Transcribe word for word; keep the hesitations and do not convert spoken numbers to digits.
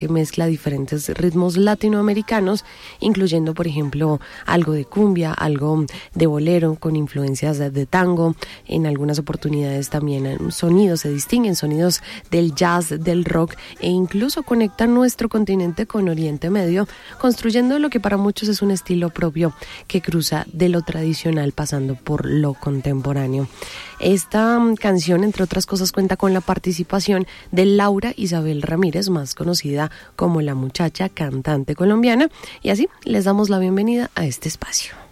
que mezcla diferentes ritmos latinoamericanos, incluyendo, por ejemplo, algo de cumbia, algo de bolero con influencias de, de tango. En algunas oportunidades también sonidos se distinguen, sonidos del jazz, del rock, e incluso conectan nuestro continente con Oriente Medio, construyendo lo que para muchos es un estilo propio que cruza de lo tradicional pasando por lo contemporáneo. Esta canción, entre otras cosas, cuenta con la participación de Laura Isabel Ramírez, más conocida como La Muchacha, cantante colombiana, y así les damos la bienvenida a este espacio.